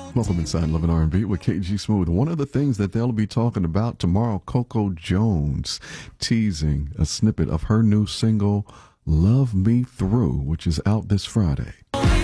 Welcome inside Love and R&B with KG Smooth. One of the things that they'll be talking about tomorrow, Coco Jones teasing a snippet of her new single, Love Me Through, which is out this Friday.